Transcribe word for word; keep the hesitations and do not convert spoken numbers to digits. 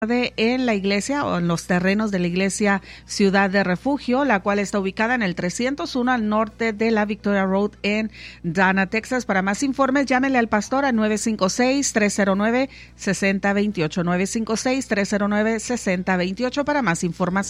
en la iglesia o en los terrenos de la iglesia Ciudad de Refugio, la cual está ubicada en el trescientos uno al norte de la Victoria Road en Dana, Texas. Para más informes, llámele al pastor a nueve cinco seis, tres cero nueve, seis cero dos ocho, nueve cinco seis, tres cero nueve, seis cero dos ocho para más información.